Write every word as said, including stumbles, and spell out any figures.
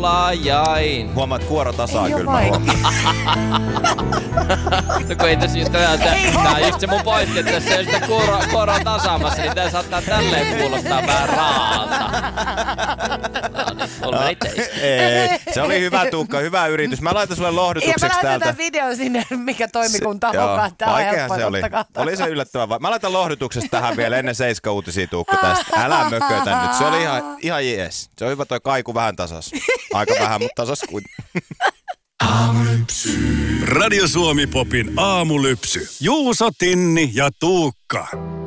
laulajain. Huomaat, kuoro tasaa Ei oo kyllä. vaikea. No kun ei tässä just tää, tää on just se mun pointti, että jos ei sitä kuoro, kuoroa tasaamassa, niin tää saattaa tälleen kuulostaa vähän raalta. No niin, mulla meni teistä. Ei, se oli hyvä Tuukka, hyvä yritys. Mä laitan sulle Ja mä lohdutukseksi laitan täältä. tämän videon sinne, mikä toimikunta Joo, hokaa. Tää on vaikeahan helppoa, se oli. totta kai. Oli se yllättävän vai. Mä laitan lohdutuksesta tähän vielä ennen seiska uutisia Tuukka tästä. Älä mökötä nyt. Se oli ihan, ihan jees. Se on hyvä toi kaiku vähän tasas. Aika vähän, mutta tasas kuin. Radio Suomi Popin aamulypsy. Juuso, Tinni ja Tuukka.